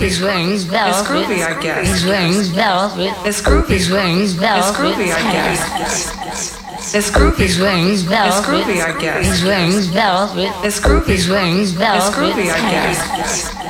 He's wearing velvet. It's groovy, I guess. He's wearing velvet. It's groovy. He's wearing velvet. It's groovy, I guess. It's groovy. He's wearing velvet. It's groovy, I guess. He's wearing velvet. It's groovy. He's wearing velvet. It's groovy, I guess.